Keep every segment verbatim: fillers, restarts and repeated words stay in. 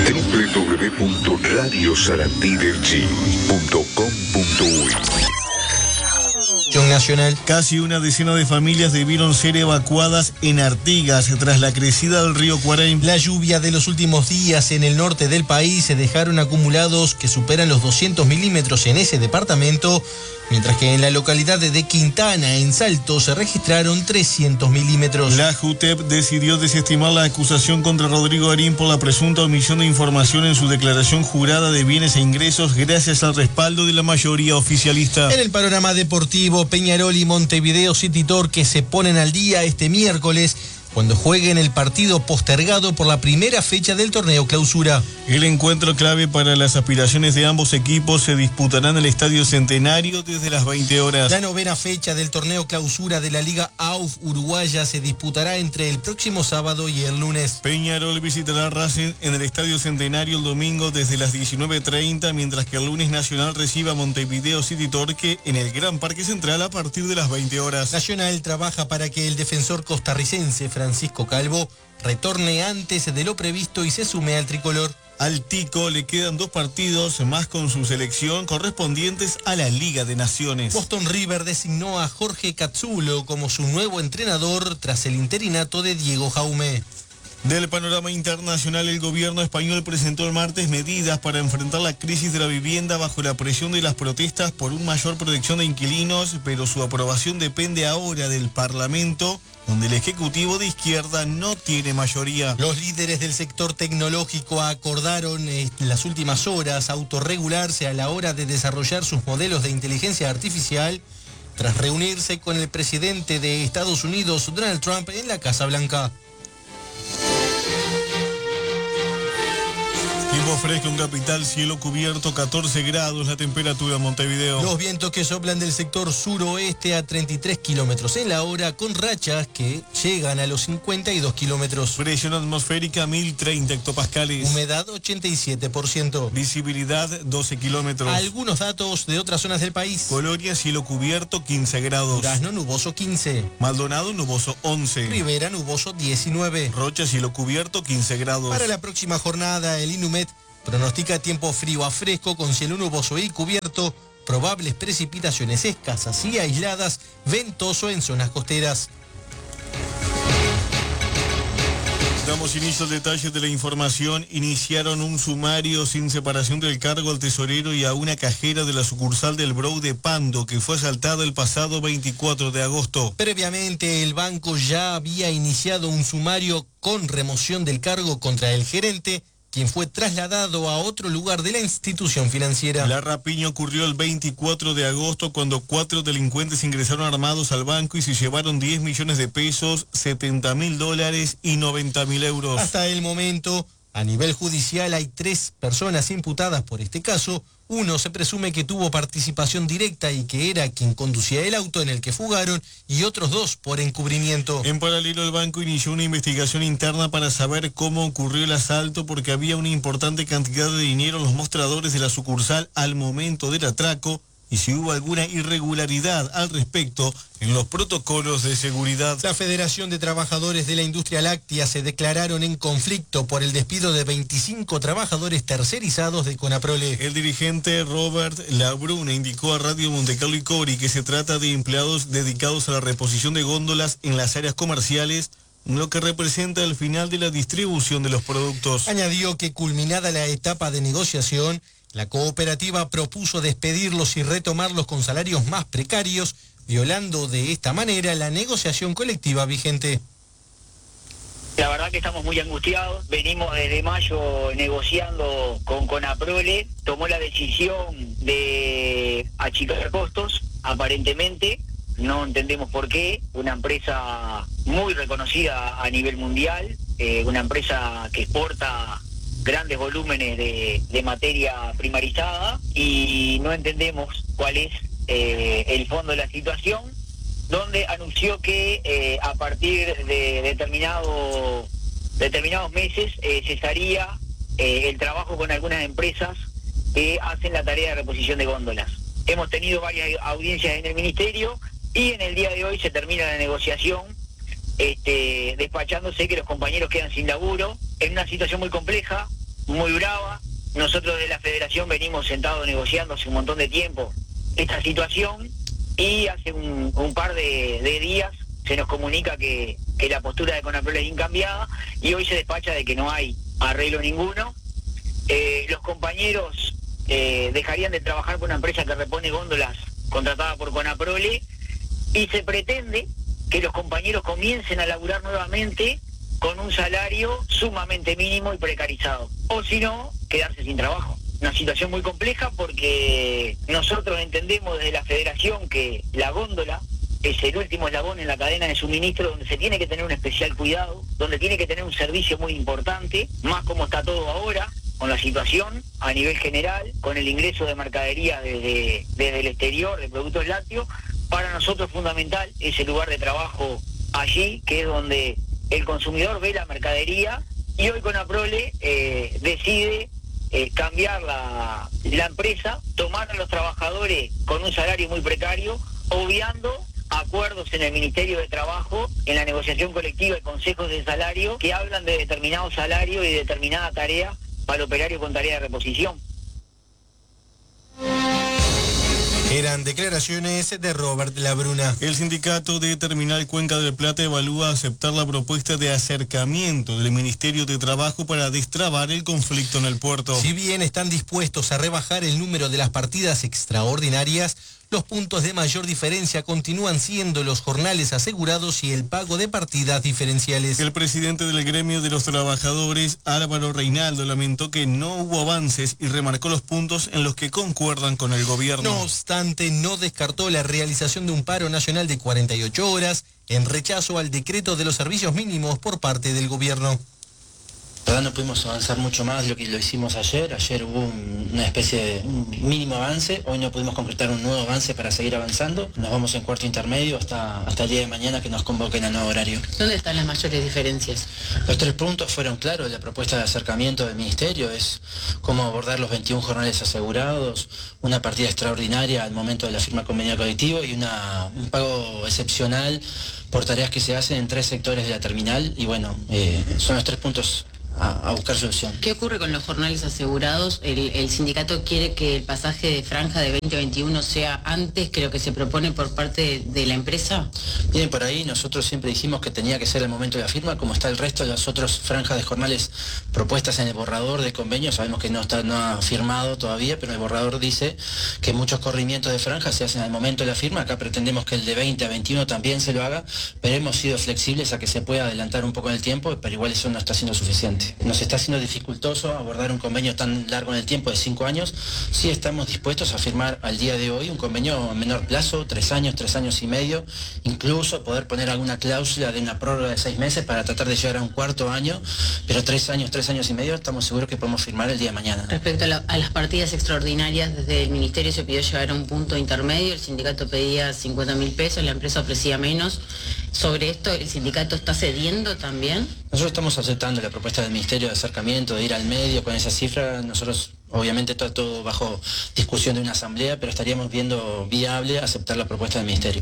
w w w punto radio sarandí del chi punto com punto uy. Nacional. Casi una decena de familias debieron ser evacuadas en Artigas tras la crecida del río Cuarén. La lluvia de los últimos días en el norte del país se dejaron acumulados que superan los doscientos milímetros en ese departamento, mientras que en la localidad de Quintana, en Salto, se registraron trescientos milímetros. La JUTEP decidió desestimar la acusación contra Rodrigo Arín por la presunta omisión de información en su declaración jurada de bienes e ingresos gracias al respaldo de la mayoría oficialista. En el panorama deportivo, Peñarol y Montevideo City Torque se ponen al día este miércoles cuando jueguen el partido postergado por la primera fecha del torneo clausura. El encuentro clave para las aspiraciones de ambos equipos se disputará en el Estadio Centenario desde las veinte horas. La novena fecha del torneo clausura de la Liga A U F uruguaya se disputará entre el próximo sábado y el lunes. Peñarol visitará Racing en el Estadio Centenario el domingo desde las diecinueve treinta, mientras que el lunes Nacional reciba a Montevideo City Torque en el Gran Parque Central a partir de las veinte horas. Nacional trabaja para que el defensor costarricense Francisco Calvo retorne antes de lo previsto y se sume al tricolor. Al Tico le quedan dos partidos más con su selección correspondientes a la Liga de Naciones. Boston River designó a Jorge Catzulo como su nuevo entrenador tras el interinato de Diego Jaume. Del panorama internacional, el gobierno español presentó el martes medidas para enfrentar la crisis de la vivienda bajo la presión de las protestas por una mayor protección de inquilinos, pero su aprobación depende ahora del Parlamento, donde el Ejecutivo de izquierda no tiene mayoría. Los líderes del sector tecnológico acordaron en las últimas horas autorregularse a la hora de desarrollar sus modelos de inteligencia artificial, tras reunirse con el presidente de Estados Unidos, Donald Trump, en la Casa Blanca. Tiempo fresco en capital, cielo cubierto, catorce grados la temperatura en Montevideo. Los vientos que soplan del sector suroeste a treinta y tres kilómetros en la hora, con rachas que llegan a los cincuenta y dos kilómetros. Presión atmosférica mil treinta hectopascales. Humedad ochenta y siete por ciento. Visibilidad doce kilómetros. Algunos datos de otras zonas del país. Colonia, cielo cubierto, quince grados. Durazno, nuboso quince. Maldonado, nuboso once. Rivera, nuboso diecinueve. Rocha, cielo cubierto, quince grados. Para la próxima jornada, el INUMED pronostica tiempo frío a fresco con cielo nuboso y cubierto, probables precipitaciones escasas y aisladas, ventoso en zonas costeras. Damos inicio al detalle de la información. Iniciaron un sumario sin separación del cargo al tesorero y a una cajera de la sucursal del Brou de Pando, que fue asaltada el pasado veinticuatro de agosto. Previamente, el banco ya había iniciado un sumario con remoción del cargo contra el gerente, quien fue trasladado a otro lugar de la institución financiera. La rapiña ocurrió el veinticuatro de agosto cuando cuatro delincuentes ingresaron armados al banco y se llevaron diez millones de pesos, setenta mil dólares y noventa mil euros. Hasta el momento, a nivel judicial hay tres personas imputadas por este caso. Uno se presume que tuvo participación directa y que era quien conducía el auto en el que fugaron, y otros dos por encubrimiento. En paralelo, el banco inició una investigación interna para saber cómo ocurrió el asalto, porque había una importante cantidad de dinero en los mostradores de la sucursal al momento del atraco y si hubo alguna irregularidad al respecto en los protocolos de seguridad. La Federación de Trabajadores de la Industria Láctea se declararon en conflicto por el despido de veinticinco trabajadores tercerizados de Conaprole. El dirigente Robert Labruna indicó a Radio Montecarlo y Cori que se trata de empleados dedicados a la reposición de góndolas en las áreas comerciales, lo que representa el final de la distribución de los productos. Añadió que, culminada la etapa de negociación, la cooperativa propuso despedirlos y retomarlos con salarios más precarios, violando de esta manera la negociación colectiva vigente. La verdad que estamos muy angustiados, venimos desde mayo negociando con Conaprole, tomó la decisión de achicar costos, aparentemente, no entendemos por qué, una empresa muy reconocida a nivel mundial, eh, una empresa que exporta grandes volúmenes de, de materia primarizada, y no entendemos cuál es eh, el fondo de la situación, donde anunció que eh, a partir de determinado, determinados meses eh, cesaría eh, el trabajo con algunas empresas que hacen la tarea de reposición de góndolas. Hemos tenido varias audiencias en el ministerio y en el día de hoy se termina la negociación, este, despachándose que los compañeros quedan sin laburo, en una situación muy compleja, muy brava. Nosotros de la federación venimos sentados negociando hace un montón de tiempo esta situación y hace un, un par de, de días se nos comunica que, que la postura de Conaprole es incambiada y hoy se despacha de que no hay arreglo ninguno. Eh, los compañeros eh, dejarían de trabajar por una empresa que repone góndolas contratada por Conaprole y se pretende que los compañeros comiencen a laburar nuevamente con un salario sumamente mínimo y precarizado, o si no, quedarse sin trabajo. Una situación muy compleja porque nosotros entendemos desde la federación que la góndola es el último eslabón en la cadena de suministro donde se tiene que tener un especial cuidado, donde tiene que tener un servicio muy importante, más como está todo ahora, con la situación a nivel general, con el ingreso de mercadería desde, desde el exterior, de productos lácteos. Para nosotros fundamental es el lugar de trabajo allí, que es donde el consumidor ve la mercadería, y hoy Conaprole eh, decide eh, cambiar la, la empresa, tomar a los trabajadores con un salario muy precario, obviando acuerdos en el Ministerio de Trabajo, en la negociación colectiva y consejos de salario, que hablan de determinado salario y determinada tarea para el operario con tarea de reposición. Eran declaraciones de Robert Labruna. El sindicato de Terminal Cuenca del Plata evalúa aceptar la propuesta de acercamiento del Ministerio de Trabajo para destrabar el conflicto en el puerto. Si bien están dispuestos a rebajar el número de las partidas extraordinarias, los puntos de mayor diferencia continúan siendo los jornales asegurados y el pago de partidas diferenciales. El presidente del gremio de los trabajadores, Álvaro Reinaldo, lamentó que no hubo avances y remarcó los puntos en los que concuerdan con el gobierno. No obstante, no descartó la realización de un paro nacional de cuarenta y ocho horas en rechazo al decreto de los servicios mínimos por parte del gobierno. La verdad no pudimos avanzar mucho más de lo que lo hicimos ayer. Ayer hubo un, una especie de un mínimo avance. Hoy no pudimos concretar un nuevo avance para seguir avanzando. Nos vamos en cuarto intermedio hasta, hasta el día de mañana que nos convoquen al nuevo horario. ¿Dónde están las mayores diferencias? Los tres puntos fueron claros. La propuesta de acercamiento del Ministerio es cómo abordar los veintiún jornales asegurados, una partida extraordinaria al momento de la firma convenio colectivo y una, un pago excepcional por tareas que se hacen en tres sectores de la terminal. Y bueno, eh, son los tres puntos A, a buscar solución. ¿Qué ocurre con los jornales asegurados? El, el sindicato quiere que el pasaje de franja de veinte veintiuno sea antes que lo que se propone por parte de, de la empresa. Miren, por ahí nosotros siempre dijimos que tenía que ser el momento de la firma, como está el resto de las otras franjas de jornales propuestas en el borrador de convenio. Sabemos que no está no ha firmado todavía, pero el borrador dice que muchos corrimientos de franjas se hacen al momento de la firma. Acá pretendemos que el de veinte a veintiuno también se lo haga, pero hemos sido flexibles a que se pueda adelantar un poco en el tiempo, pero igual eso no está siendo suficiente. Nos está siendo dificultoso abordar un convenio tan largo en el tiempo de cinco años. Sí estamos dispuestos a firmar al día de hoy un convenio a menor plazo, tres años, tres años y medio, incluso poder poner alguna cláusula de una prórroga de seis meses para tratar de llegar a un cuarto año, pero tres años, tres años y medio estamos seguros que podemos firmar el día de mañana. Respecto a, la, a las partidas extraordinarias, desde el Ministerio se pidió llegar a un punto intermedio, el sindicato pedía cincuenta mil pesos, la empresa ofrecía menos. Sobre esto, ¿el sindicato está cediendo también? Nosotros estamos aceptando la propuesta del Ministerio de acercamiento, de ir al medio con esa cifra. Nosotros, obviamente, está todo bajo discusión de una asamblea, pero estaríamos viendo viable aceptar la propuesta del Ministerio.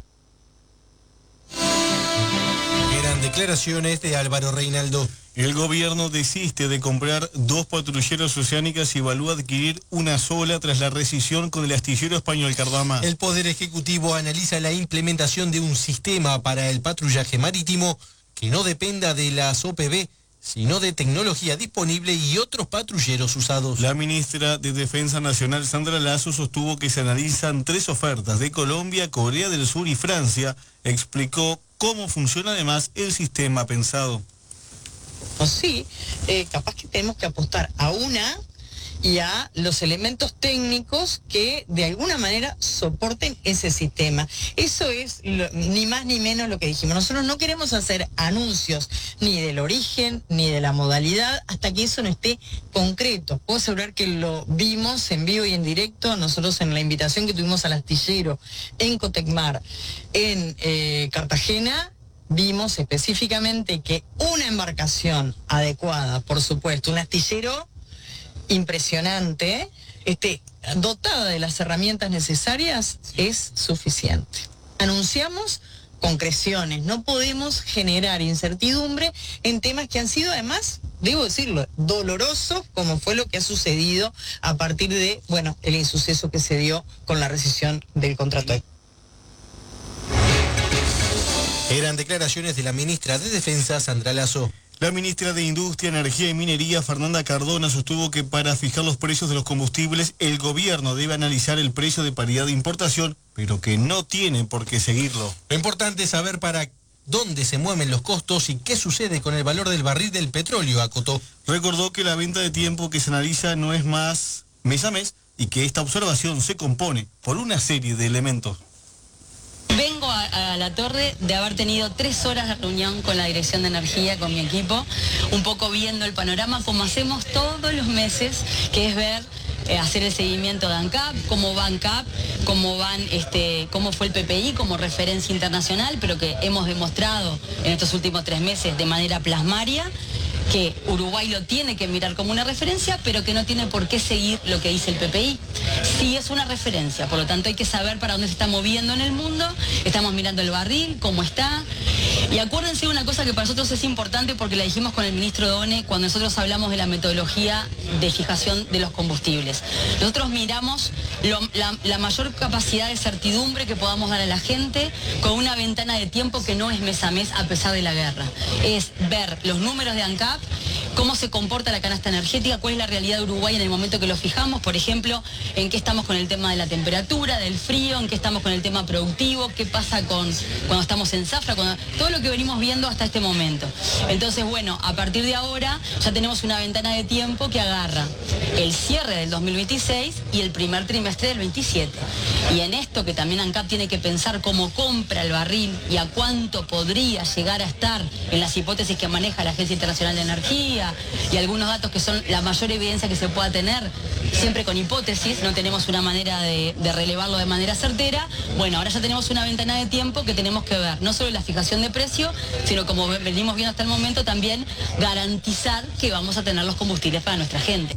Eran declaraciones de Álvaro Reinaldo. El gobierno desiste de comprar dos patrulleros oceánicas y evalúa adquirir una sola tras la rescisión con el astillero español Cardama. El Poder Ejecutivo analiza la implementación de un sistema para el patrullaje marítimo que no dependa de las O P B, sino de tecnología disponible y otros patrulleros usados. La ministra de Defensa Nacional, Sandra Lazo, sostuvo que se analizan tres ofertas de Colombia, Corea del Sur y Francia. Explicó cómo funciona además el sistema pensado. Sí, eh, capaz que tenemos que apostar a una y a los elementos técnicos que de alguna manera soporten ese sistema. Eso es lo, ni más ni menos lo que dijimos. Nosotros no queremos hacer anuncios ni del origen ni de la modalidad hasta que eso no esté concreto. Puedo asegurar que lo vimos en vivo y en directo nosotros en la invitación que tuvimos al astillero en Cotecmar, en eh, Cartagena. Vimos específicamente que una embarcación adecuada, por supuesto, un astillero impresionante, este, dotada de las herramientas necesarias, es suficiente. Anunciamos concreciones, no podemos generar incertidumbre en temas que han sido además debo decirlo, doloroso, como fue lo que ha sucedido a partir de, bueno, el insuceso que se dio con la rescisión del contrato. Eran declaraciones de la ministra de Defensa, Sandra Lasso. La ministra de Industria, Energía y Minería, Fernanda Cardona, sostuvo que para fijar los precios de los combustibles, el gobierno debe analizar el precio de paridad de importación, pero que no tiene por qué seguirlo. Lo importante es saber para dónde se mueven los costos y qué sucede con el valor del barril del petróleo, acotó. Recordó que la venta de tiempo que se analiza no es más mes a mes y que esta observación se compone por una serie de elementos. Vengo a, a la torre de haber tenido tres horas de reunión con la Dirección de Energía, con mi equipo, un poco viendo el panorama como hacemos todos los meses, que es ver, eh, hacer el seguimiento de ANCAP, cómo va ANCAP, cómo van, este, cómo fue el P P I como referencia internacional, pero que hemos demostrado en estos últimos tres meses de manera plasmaria que Uruguay lo tiene que mirar como una referencia, pero que no tiene por qué seguir lo que dice el P P I. Sí es una referencia, por lo tanto hay que saber para dónde se está moviendo en el mundo, estamos mirando el barril, cómo está. Y acuérdense una cosa que para nosotros es importante porque la dijimos con el ministro Done cuando nosotros hablamos de la metodología de fijación de los combustibles. Nosotros miramos lo, la, la mayor capacidad de certidumbre que podamos dar a la gente con una ventana de tiempo que no es mes a mes a pesar de la guerra. Es ver los números de ANCAP, cómo se comporta la canasta energética, cuál es la realidad de Uruguay en el momento que lo fijamos, por ejemplo, en qué estamos con el tema de la temperatura, del frío, en qué estamos con el tema productivo, qué pasa con cuando estamos en zafra, cuando, todo lo que venimos viendo hasta este momento. Entonces, bueno, a partir de ahora ya tenemos una ventana de tiempo que agarra el cierre del dos mil veintiséis y el primer trimestre del veintisiete. Y en esto que también ANCAP tiene que pensar cómo compra el barril y a cuánto podría llegar a estar en las hipótesis que maneja la Agencia Internacional de Energía y algunos datos que son la mayor evidencia que se pueda tener, siempre con hipótesis, no tenemos una manera de, de relevarlo de manera certera. Bueno, ahora ya tenemos una ventana de tiempo que tenemos que ver, no solo la fijación de precio, sino como venimos viendo hasta el momento, también garantizar que vamos a tener los combustibles para nuestra gente.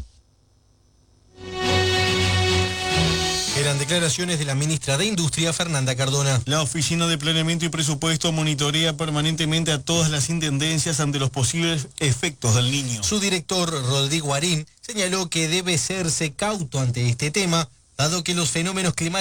Eran declaraciones de la ministra de Industria, Fernanda Cardona. La Oficina de Planeamiento y Presupuesto monitorea permanentemente a todas las intendencias ante los posibles efectos del Niño. Su director, Rodrigo Arín, señaló que debe serse cauto ante este tema, dado que los fenómenos climáticos